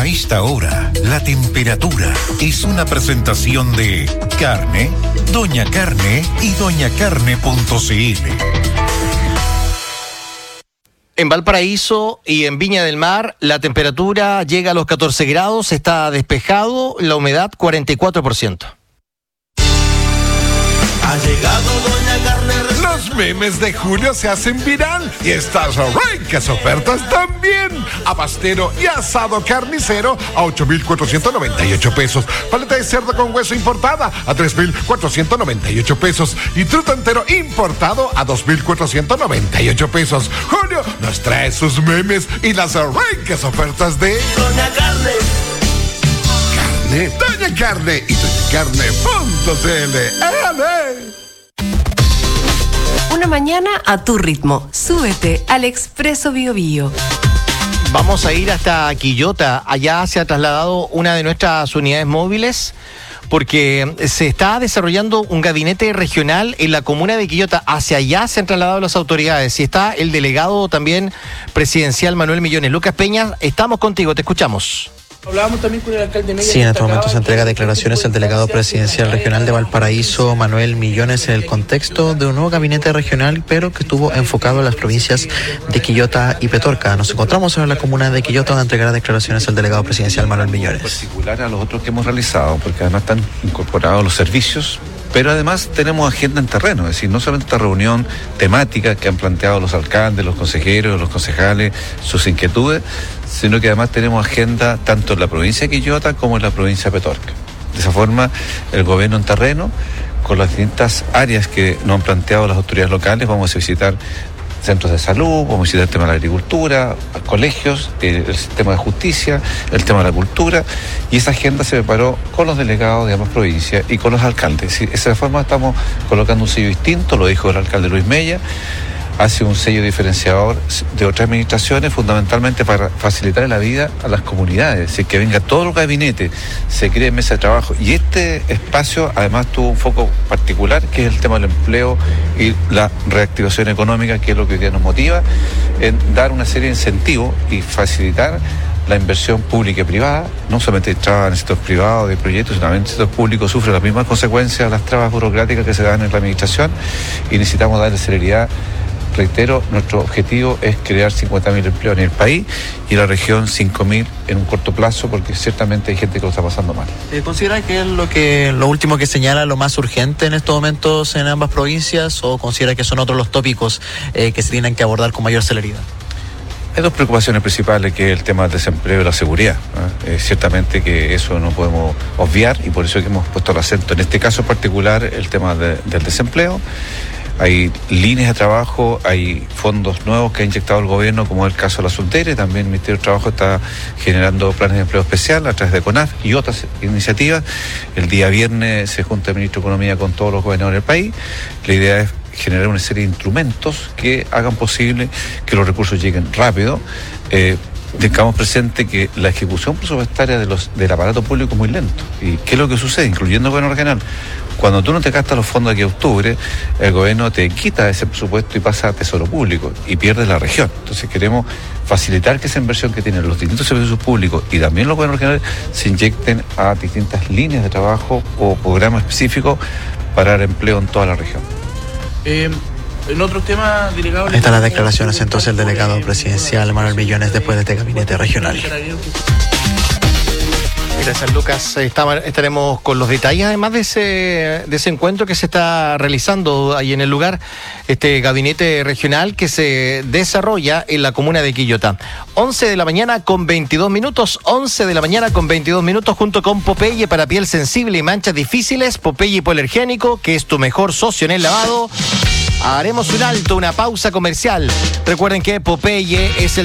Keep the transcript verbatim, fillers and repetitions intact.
A esta hora, la temperatura es una presentación de Carne, Doña Carne y doña carne punto c l. En Valparaíso y en Viña del Mar, la temperatura llega a los catorce grados, está despejado, la humedad cuarenta y cuatro por ciento. Ha llegado Doña Carne. Los memes de julio se hacen viral y estas ricas ofertas también. Abastero y asado carnicero a ocho mil cuatrocientos noventa y ocho pesos. Paleta de cerdo con hueso importada a tres mil cuatrocientos noventa y ocho pesos. Y truto entero importado a dos mil cuatrocientos noventa y ocho pesos. Julio nos trae sus memes y las ricas ofertas de Doña Carne. Carne, Doña Carne y doña carne punto c l. ¡Ale! Una mañana a tu ritmo. Súbete al Expreso Bio Bio. Vamos a ir hasta Quillota. Allá se ha trasladado una de nuestras unidades móviles porque se está desarrollando un gabinete regional en la comuna de Quillota. Hacia allá se han trasladado las autoridades y está el delegado también presidencial Manuel Millones. Lucas Peña, estamos contigo, te escuchamos. Hablábamos también con el alcalde Mella. Sí, en este momento se entrega declaraciones el delegado presidencial regional de Valparaíso, Manuel Millones, en el contexto de un nuevo gabinete regional, pero que estuvo enfocado en las provincias de Quillota y Petorca. Nos encontramos en la comuna de Quillota, donde entregará declaraciones el delegado presidencial Manuel Millones. En particular a los otros que hemos realizado, porque además están incorporados los servicios, pero además tenemos agenda en terreno, es decir, no solamente esta reunión temática que han planteado los alcaldes, los consejeros, los concejales, sus inquietudes, sino que además tenemos agenda tanto en la provincia de Quillota como en la provincia de Petorca. De esa forma, el gobierno en terreno, con las distintas áreas que nos han planteado las autoridades locales, vamos a visitar centros de salud, vamos a visitar el tema de la agricultura, colegios, el sistema de justicia, el tema de la cultura, y esa agenda se preparó con los delegados de ambas provincias y con los alcaldes. De esa forma estamos colocando un sello distinto, lo dijo el alcalde Luis Mella, hace un sello diferenciador de otras administraciones, fundamentalmente para facilitar la vida a las comunidades, es decir, que venga todo el gabinete, se cree mesa de trabajo, y este espacio además tuvo un foco particular, que es el tema del empleo y la reactivación económica, que es lo que hoy día nos motiva, en dar una serie de incentivos y facilitar la inversión pública y privada, no solamente trabas en el sector privado de proyectos, sino también el sector público sufre las mismas consecuencias de las trabas burocráticas que se dan en la administración, y necesitamos darle celeridad. Reitero, nuestro objetivo es crear cincuenta mil empleos en el país y la región cinco mil en un corto plazo, porque ciertamente hay gente que lo está pasando mal. ¿Considera que es lo que lo último que señala lo más urgente en estos momentos en ambas provincias, o considera que son otros los tópicos eh, que se tienen que abordar con mayor celeridad? Hay dos preocupaciones principales, que es el tema del desempleo y la seguridad. ¿eh? Eh, ciertamente que eso no podemos obviar, y por eso es que hemos puesto el acento en este caso en particular, el tema de, del desempleo. Hay líneas de trabajo, hay fondos nuevos que ha inyectado el gobierno, como es el caso de la Suntere. También el Ministerio de Trabajo está generando planes de empleo especial a través de CONAF y otras iniciativas. El día viernes se junta el Ministro de Economía con todos los gobernadores del país. La idea es generar una serie de instrumentos que hagan posible que los recursos lleguen rápido. Eh, Tengamos presente que la ejecución presupuestaria de los, del aparato público es muy lento. ¿Y qué es lo que sucede? Incluyendo el gobierno regional. Cuando tú no te gastas los fondos de aquí a octubre, el gobierno te quita ese presupuesto y pasa a tesoro público y pierdes la región. Entonces queremos facilitar que esa inversión que tienen los distintos servicios públicos y también los gobiernos regionales se inyecten a distintas líneas de trabajo o programas específicos para el empleo en toda la región. Eh... En otros temas, delegado... Ahí están las declaraciones entonces el delegado presidencial Manuel Millones después de este gabinete regional. Gracias, Lucas. Está, estaremos con los detalles además de ese, de ese encuentro que se está realizando ahí en el lugar, este gabinete regional que se desarrolla en la comuna de Quillota. once de la mañana con veintidós minutos, once de la mañana con veintidós minutos, junto con Popeye para piel sensible y manchas difíciles, Popeye hipoalergénico, que es tu mejor socio en el lavado. Haremos un alto, una pausa comercial. Recuerden que Popeye es el